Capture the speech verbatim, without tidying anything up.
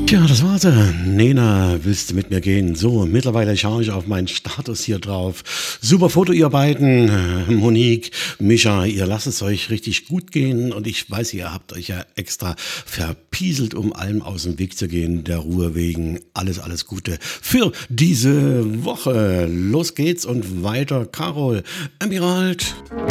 Tja, das war's. äh. Nena, willst du mit mir gehen? So, mittlerweile schaue ich auf meinen Status hier drauf. Super Foto, ihr beiden. Äh, Monique, Micha, ihr lasst es euch richtig gut gehen. Und ich weiß, ihr habt euch ja extra verpieselt, um allem aus dem Weg zu gehen. Der Ruhe wegen. Alles, alles Gute für diese Woche. Los geht's und weiter. Carol, Emerald.